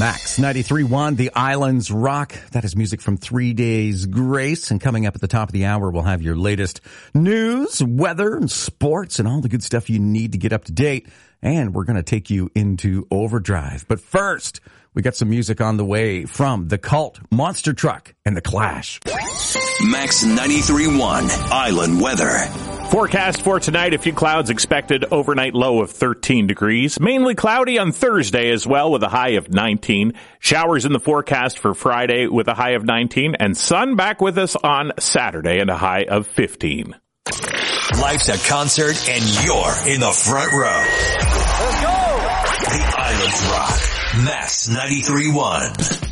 Max 93.1, The Islands Rock. That is music from 3 Days Grace. And coming up at the top of the hour, we'll have your latest news, weather, and sports, and all the good stuff you need to get up to date. And we're going to take you into overdrive. But first, we got some music on the way from The Cult, Monster Truck, and The Clash. Max 93.1, Island Weather. Forecast for tonight, a few clouds expected, overnight low of 13 degrees. Mainly cloudy on Thursday as well with a high of 19. Showers in the forecast for Friday with a high of 19. And sun back with us on Saturday and a high of 15. Life's a concert and you're in the front row. Let's go! The Islands Rock. Max 93.1.